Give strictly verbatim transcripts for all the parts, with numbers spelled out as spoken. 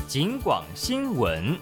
警广新闻。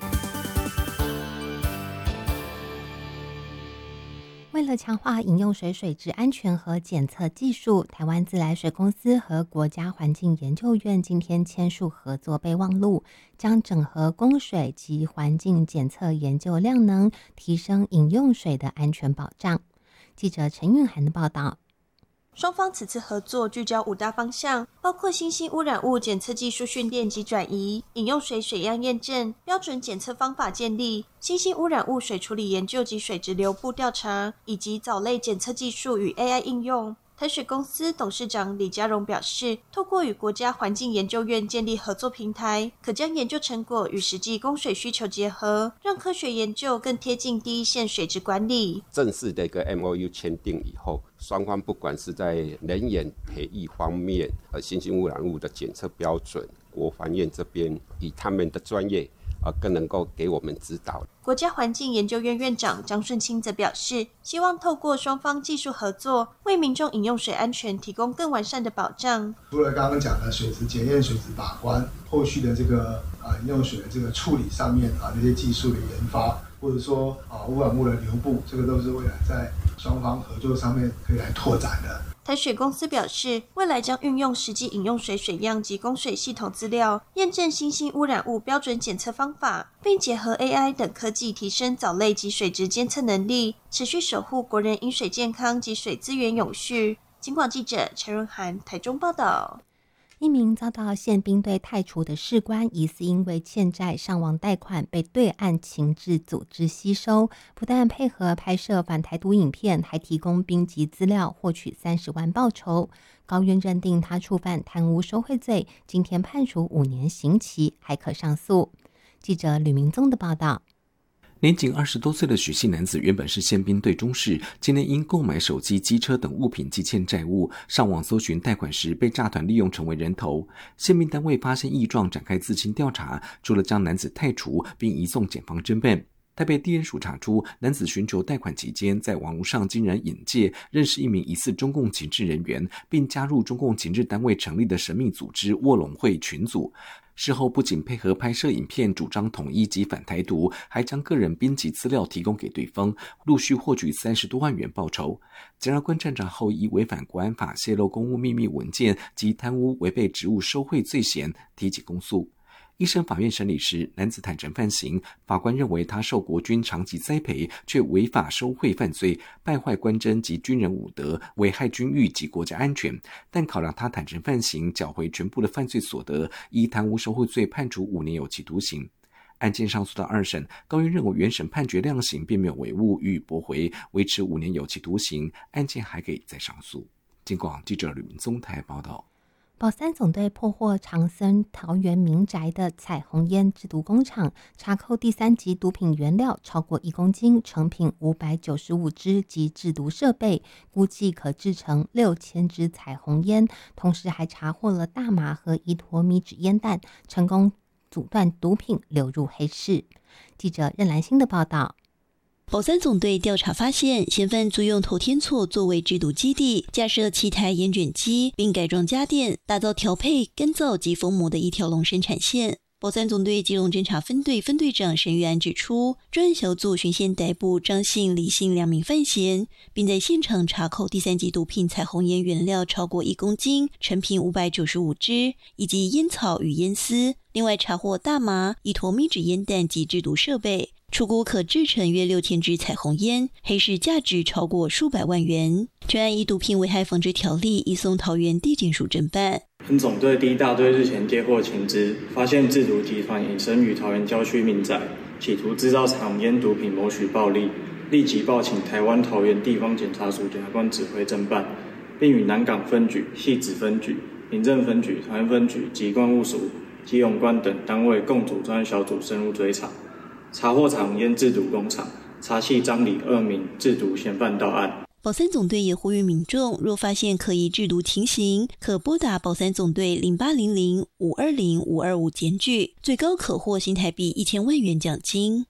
为了强化饮用水水质安全和检测技术，台湾自来水公司和国家环境研究院今天签署合作备忘录，将整合供水及环境检测研究量能，提升饮用水的安全保障。记者陈韵涵的报道。 双方此次合作聚焦五大方向，包括新兴污染物检测技术训练及转移、饮用水水样验证、标准检测方法建立、新兴污染物水处理研究及水质流布调查，以及藻类检测技术与 A I 应用。台水公司董事长李家荣表示，透过与国家环境研究院建立合作平台，可将研究成果与实际供水需求结合，让科学研究更贴近第一线水质管理。 正式的一个 M O U 签订以后，双方不管是在能源培育方面和新兴污染物的检测标准，国环院这边以他们的专业呃，更能够给我们指导。 国家环境研究院院长张顺清则表示，希望透过双方技术合作，为民众饮用水安全提供更完善的保障。 除了刚刚讲的水质检验、水质把关，后续的这个啊饮用水的这个处理上面啊这些技术的研发，或者说啊污染物的流布，这个都是未来在双方合作上面可以来拓展的。 台水公司表示，未来将运用实际饮用水水样及供水系统资料，验证新兴污染物标准检测方法，并结合 A I 等科技提升藻类及水质监测能力，持续守护国人饮水健康及水资源永续。警广记者陈润涵台中报道。 一名遭到宪兵队汰除的士官，疑似因为欠债上网贷款，被对岸情治组织吸收，不但配合拍摄反台独影片，还提供兵籍资料，获取三十万报酬。高院认定他触犯贪污受贿罪，今天判处五年刑期，还可上诉。记者吕明宗的报道。 年仅二十多岁的许姓男子原本是宪兵队中士，今年因购买手机、机车等物品积欠债务，上网搜寻贷款时被诈团利用成为人头。宪兵单位发现异状，展开自清调查，除了将男子汰除，并移送检方侦办。台北地检署查出，男子寻求贷款期间，在网络上经人引介，认识一名疑似中共情治人员，并加入中共情治单位成立的神秘组织卧龙会群组。事后不仅配合拍摄影片，主张统一及反台独，还将个人编辑资料提供给对方，陆续获取三十多万元报酬。检察官侦查后，以违反国安法泄露公务秘密文件及贪污违背职务收贿罪嫌提起公诉。一审法院审理时，男子坦诚犯行，法官认为他受国军长期栽培，却违法收贿犯罪，败坏官箴及军人武德，危害军誉及国家安全。但考量他坦诚犯行，缴回全部的犯罪所得，依贪污受贿罪判处五年有期徒刑。案件上诉到二审，高院认为原审判决量刑并没有违误，予以驳回，维持五年有期徒刑，案件还可以再上诉。警广记者吕明宗台报道。 保三总队破获长森桃园民宅的彩虹烟制毒工厂，查扣第三级毒品原料超过一公斤，成品五百九十五支及制毒设备，估计可制成六千支彩虹烟。同时还查获了大麻和一坨米纸烟弹，成功阻断毒品流入黑市。记者任兰心的报道。 保三总队调查发现，嫌犯租用头天厝作为制毒基地，架设七台烟卷机，并改装家电，打造调配、干燥及封膜的一条龙生产线。保三总队基隆侦查分队分队长沈玉安指出，专案小组循线逮捕张姓、李姓两名犯嫌，并在现场查扣第三级毒品彩虹烟原料超过一公斤，成品五百九十五支，以及烟草与烟丝。另外查获大麻、一坨米纸烟弹及制毒设备。初估可制成约六千支彩虹烟，黑市价值超过数百万元。全案依毒品危害防治条例移送桃园地检署侦办。 分总队第一大队日前接获情资，发现制毒集团隐身于桃园郊区民宅，企图制造彩虹烟毒品谋取暴利，立即报请台湾桃园地方检察署检察官指挥侦办，并与南港分局、汐止分局、平镇分局、桃园分局及关务署、基隆关等单位共组专案小组深入追查。查获彩虹烟制毒工厂，查缉张李二名制毒嫌犯到案。 保三总队也呼吁民众，若发现可疑制毒情形，可拨打保三总队零八零零五二零五二五检举，最高可获新台币一千万元奖金。